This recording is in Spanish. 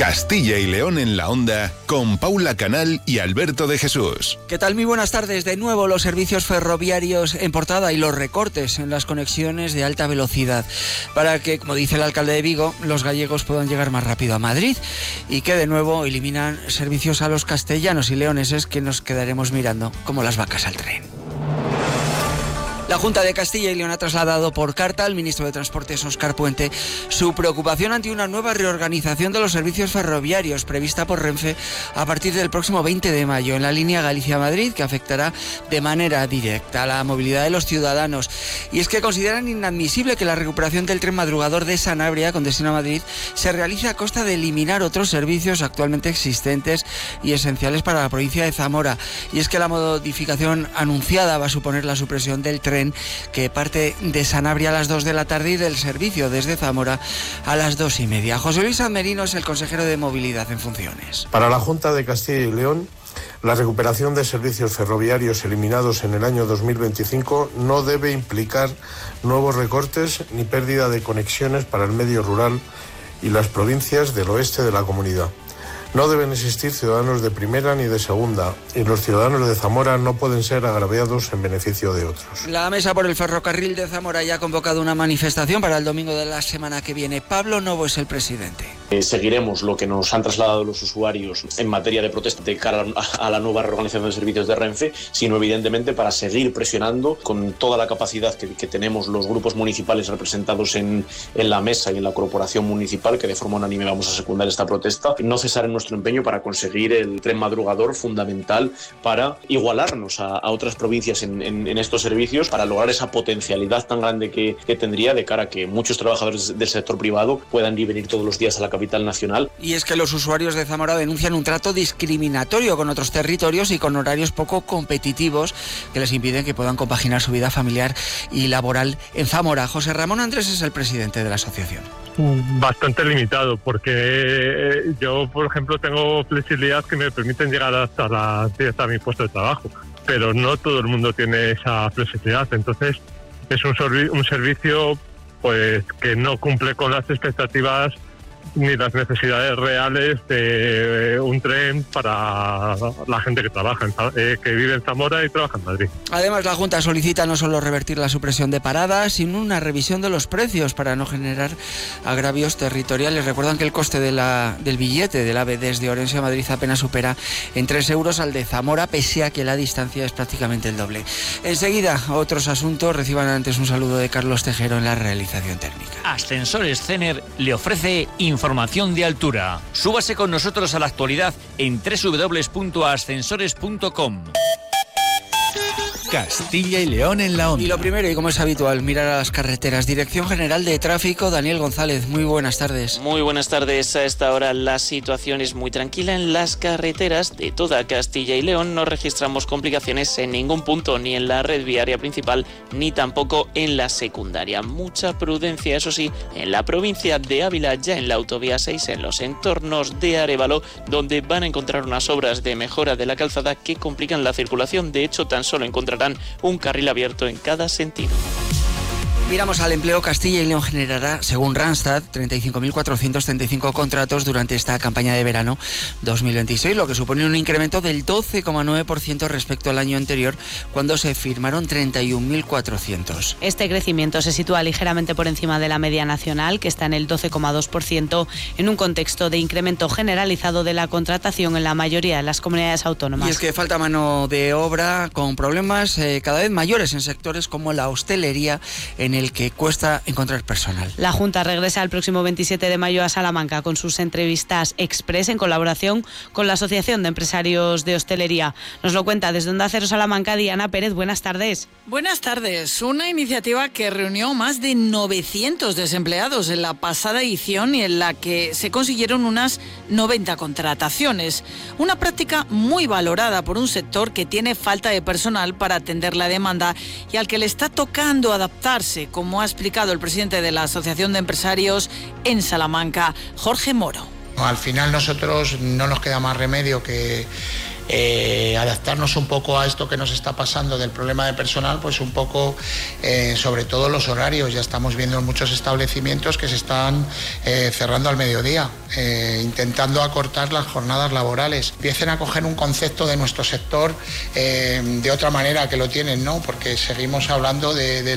Castilla y León en la Onda, con Paula Canal y Alberto de Jesús. ¿Qué tal? Muy buenas tardes. De nuevo los servicios ferroviarios en portada y los recortes en las conexiones de alta velocidad para que, como dice el alcalde de Vigo, los gallegos puedan llegar más rápido a Madrid y que de nuevo eliminan servicios a los castellanos y leoneses que nos quedaremos mirando como las vacas al tren. La Junta de Castilla y León ha trasladado por carta al ministro de Transportes, Óscar Puente, su preocupación ante una nueva reorganización de los servicios ferroviarios prevista por Renfe a partir del próximo 20 de mayo en la línea Galicia-Madrid, que afectará de manera directa a la movilidad de los ciudadanos. Y es que consideran inadmisible que la recuperación del tren madrugador de Sanabria con destino a Madrid se realice a costa de eliminar otros servicios actualmente existentes y esenciales para la provincia de Zamora. Y es que la modificación anunciada va a suponer la supresión del tren que parte de Sanabria a las 2 de la tarde y del servicio desde Zamora a las 2:30. José Luis Merino es el consejero de Movilidad en funciones. Para la Junta de Castilla y León, la recuperación de servicios ferroviarios eliminados en el año 2025 no debe implicar nuevos recortes ni pérdida de conexiones para el medio rural y las provincias del oeste de la comunidad. No deben existir ciudadanos de primera ni de segunda, y los ciudadanos de Zamora no pueden ser agraviados en beneficio de otros. La Mesa por el Ferrocarril de Zamora ya ha convocado una manifestación para el domingo de la semana que viene. Pablo Novo es el presidente. Seguiremos lo que nos han trasladado los usuarios en materia de protesta de cara a la nueva reorganización de servicios de Renfe, sino evidentemente para seguir presionando con toda la capacidad que tenemos los grupos municipales representados en la Mesa y en la Corporación Municipal, que de forma unánime vamos a secundar esta protesta, no cesar en nuestro empeño para conseguir el tren madrugador fundamental para igualarnos a otras provincias en estos servicios, para lograr esa potencialidad tan grande que tendría de cara a que muchos trabajadores del sector privado puedan venir todos los días a la capital nacional. Y es que los usuarios de Zamora denuncian un trato discriminatorio con otros territorios y con horarios poco competitivos que les impiden que puedan compaginar su vida familiar y laboral en Zamora. José Ramón Andrés es el presidente de la asociación. Bastante limitado, porque yo, por ejemplo, tengo flexibilidad que me permiten llegar hasta las 10 a mi puesto de trabajo, pero no todo el mundo tiene esa flexibilidad. Entonces es un servicio pues que no cumple con las expectativas ni las necesidades reales de un tren para la gente que trabaja, que vive en Zamora y trabaja en Madrid. Además, la Junta solicita no solo revertir la supresión de paradas, sino una revisión de los precios para no generar agravios territoriales. Recuerdan que el coste del billete del AVE desde Orense a Madrid apenas supera en 3 euros al de Zamora, pese a que la distancia es prácticamente el doble. Enseguida, otros asuntos. Reciban antes un saludo de Carlos Tejero en la realización técnica. Ascensores Cener le ofrece información de altura. Súbase con nosotros a la actualidad en www.ascensores.com. Castilla y León en la Onda. Y lo primero, y como es habitual, mirar a las carreteras. Dirección General de Tráfico, Daniel González, muy buenas tardes. Muy buenas tardes. A esta hora la situación es muy tranquila en las carreteras de toda Castilla y León. No registramos complicaciones en ningún punto, ni en la red viaria principal, ni tampoco en la secundaria. Mucha prudencia, eso sí, en la provincia de Ávila, ya en la autovía 6, en los entornos de Arévalo, donde van a encontrar unas obras de mejora de la calzada que complican la circulación. De hecho, tan solo encontrarán un carril abierto en cada sentido. Miramos al empleo. Castilla y León generará, según Randstad, 35.435 contratos durante esta campaña de verano 2026, lo que supone un incremento del 12,9% respecto al año anterior, cuando se firmaron 31.400. Este crecimiento se sitúa ligeramente por encima de la media nacional, que está en el 12,2%, en un contexto de incremento generalizado de la contratación en la mayoría de las comunidades autónomas. Y es que falta mano de obra, con problemas cada vez mayores en sectores como la hostelería, en el que cuesta encontrar personal. La Junta regresa el próximo 27 de mayo a Salamanca con sus entrevistas express en colaboración con la Asociación de Empresarios de Hostelería. Nos lo cuenta desde Onda Cero Salamanca Diana Pérez. Buenas tardes. Buenas tardes. Una iniciativa que reunió más de 900 desempleados en la pasada edición y en la que se consiguieron unas 90 contrataciones. Una práctica muy valorada por un sector que tiene falta de personal para atender la demanda y al que le está tocando adaptarse, como ha explicado el presidente de la Asociación de Empresarios en Salamanca, Jorge Moro. Al final nosotros no nos queda más remedio que adaptarnos un poco a esto que nos está pasando del problema de personal, pues un poco sobre todo los horarios. Ya estamos viendo en muchos establecimientos que se están cerrando al mediodía, intentando acortar las jornadas laborales. Empiecen a coger un concepto de nuestro sector de otra manera que lo tienen, ¿no? Porque seguimos hablando de